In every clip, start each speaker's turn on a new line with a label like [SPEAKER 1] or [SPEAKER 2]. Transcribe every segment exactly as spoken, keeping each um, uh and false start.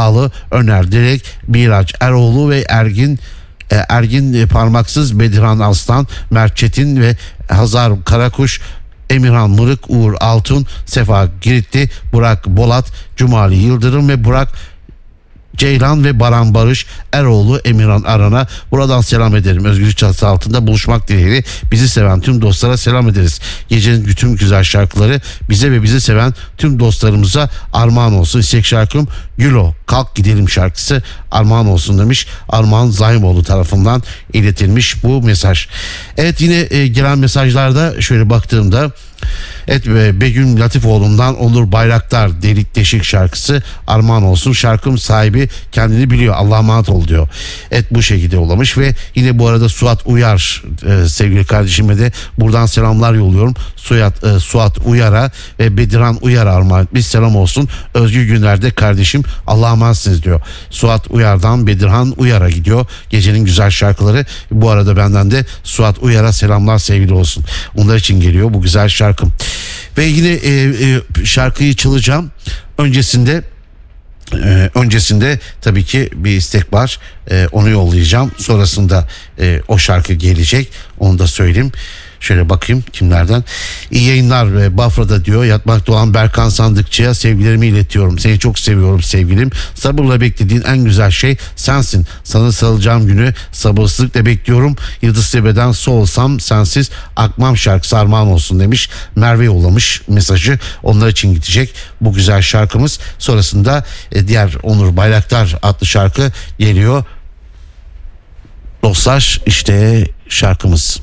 [SPEAKER 1] Yağlı, Öner Direk, Miraç Eroğlu ve Ergin Ergin Parmaksız, Bedirhan Aslan, Mert Çetin ve Hazar Karakuş, Emirhan Mırık, Uğur Altun, Sefa Giritli, Burak Bolat, Cumali Yıldırım ve Burak Ceylan ve Baran Barış Eroğlu, Emirhan Aran'a buradan selam ederim. Özgürlük çatısı altında buluşmak dileğiyle bizi seven tüm dostlara selam ederiz. Gecenin bütün güzel şarkıları bize ve bizi seven tüm dostlarımıza armağan olsun. İstek şarkım Gülo Kalk Gidelim şarkısı armağan olsun demiş. Armağan Zahimoğlu tarafından iletilmiş bu mesaj. Evet, yine e, gelen mesajlarda şöyle baktığımda evet, Begüm Latifoğlu'ndan Onur Bayraktar Delik Deşik şarkısı armağan olsun. Şarkım sahibi kendini biliyor, Allah'a emanet ol diyor. Evet, bu şekilde yollamış ve yine bu arada Suat Uyar e, sevgili kardeşime de buradan selamlar yolluyorum. Suat, e, Suat Uyar'a ve Bedirhan Uyar'a armağan etmiş, selam olsun. Özgür günlerde kardeşim, Allah'a emanetsiniz diyor. Suat Uyar'dan Bedirhan Uyar'a gidiyor gecenin güzel şarkıları. Bu arada benden de Suat Uyar'a selamlar sevgili olsun. Onlar için geliyor bu güzel şarkım. Ve yine e, e, şarkıyı çalacağım. Öncesinde e, öncesinde tabii ki bir istek var. E, onu yollayacağım. Sonrasında e, o şarkı gelecek. Onu da söyleyeyim. Şöyle bakayım kimlerden. İyi yayınlar ve Bafra'da diyor. Yatmakta olan Berkan Sandıkçı'ya sevgilerimi iletiyorum. Seni çok seviyorum sevgilim. Sabırla beklediğin en güzel şey sensin. Sana sarılacağım günü sabırsızlıkla bekliyorum. Yıldız Tepe'den su olsam sensiz akmam şarkısı armağan olsun demiş. Merve yollamış mesajı. Onlar için gidecek bu güzel şarkımız. Sonrasında e, diğer Onur Bayraktar adlı şarkı geliyor. Dostlar, işte şarkımız.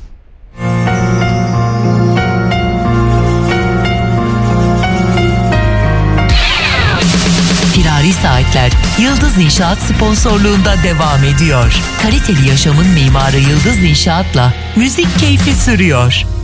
[SPEAKER 2] Firari Saatler Yıldız İnşaat sponsorluğunda devam ediyor. Kaliteli yaşamın mimarı Yıldız İnşaat'la müzik keyfi sürüyor.